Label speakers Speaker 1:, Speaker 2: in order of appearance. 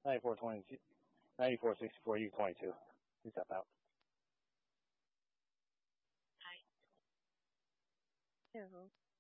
Speaker 1: 94-22, 94-64, you 22. You step out.
Speaker 2: Hello.